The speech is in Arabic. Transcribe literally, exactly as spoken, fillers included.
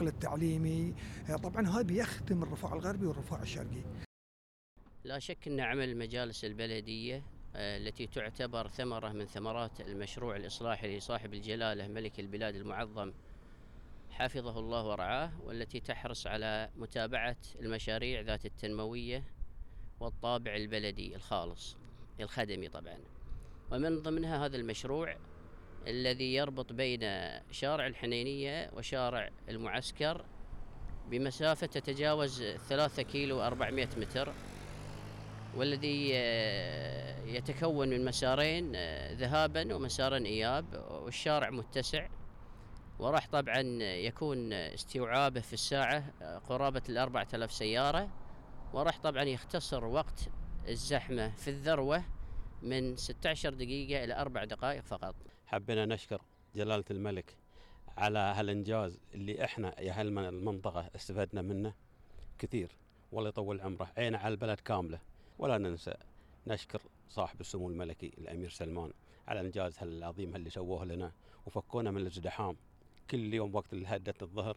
النقل التعليمي. طبعا هذا بيخدم الرفاع الغربي والرفاع الشرقي. لا شك أن عمل المجالس البلدية التي تعتبر ثمرة من ثمرات المشروع الإصلاحي لصاحب الجلالة ملك البلاد المعظم حفظه الله ورعاه، والتي تحرص على متابعة المشاريع ذات التنموية والطابع البلدي الخالص الخدمي طبعا. ومن ضمنها هذا المشروع الذي يربط بين شارع الحنينية وشارع المعسكر بمسافة تتجاوز ثلاثة كيلو وأربعمائة متر، والذي يتكون من مسارين ذهابا ومسارا إياب، والشارع متسع، وراح طبعا يكون استيعابه في الساعة قرابة الأربعة آلاف سيارة، وراح طبعا يختصر وقت الزحمة في الذروة من ستة عشر دقيقة إلى أربع دقائق فقط. حبينا نشكر جلالة الملك على هالإنجاز اللي إحنا يا هل المنطقة استفدنا منه كثير، والله يطول عمره، عينه على البلد كاملة. ولا ننسى نشكر صاحب السمو الملكي الأمير سلمان على الإنجاز هالعظيم اللي سووه لنا، وفكونا من الازدحام كل يوم وقت هدة الظهر